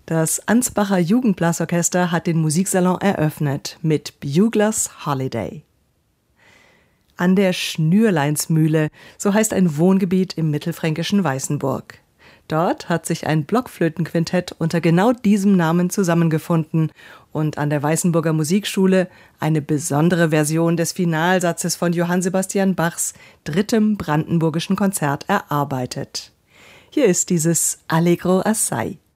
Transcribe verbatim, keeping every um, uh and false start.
Das Ansbacher Jugendblasorchester hat den Musiksalon eröffnet mit Buglers Holiday. An der Schnürleinsmühle, so heißt ein Wohngebiet im mittelfränkischen Weißenburg. Dort hat sich ein Blockflötenquintett unter genau diesem Namen zusammengefunden und an der Weißenburger Musikschule eine besondere Version des Finalsatzes von Johann Sebastian Bachs drittem brandenburgischen Konzert erarbeitet. Hier ist dieses Allegro assai.